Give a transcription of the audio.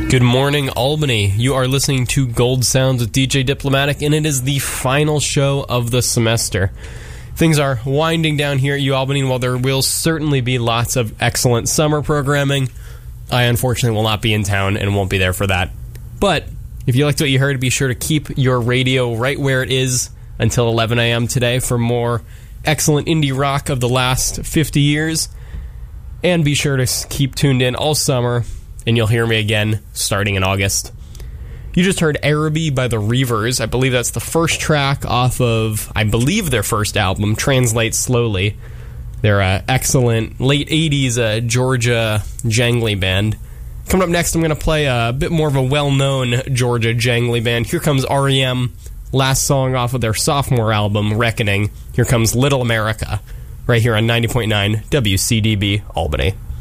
Good morning, Albany. You are listening to Gold Sounds with DJ Diplomatic, and it is the final show of the semester. Things are winding down here at UAlbany, and while there will certainly be lots of excellent summer programming, I unfortunately will not be in town and won't be there for that. But if you liked what you heard, be sure to keep your radio right where it is until 11 a.m. today for more excellent indie rock of the last 50 years. And be sure to keep tuned in all summer, and you'll hear me again starting in August. You just heard Araby by the Reavers. I believe that's the first track off of, I believe, their first album, Translate Slowly. They're an excellent late 80s Georgia jangly band. Coming up next, I'm going to play a bit more of a well-known Georgia jangly band. Here comes R.E.M., last song off of their sophomore album, Reckoning. Here comes Little America, right here on 90.9 WCDB Albany.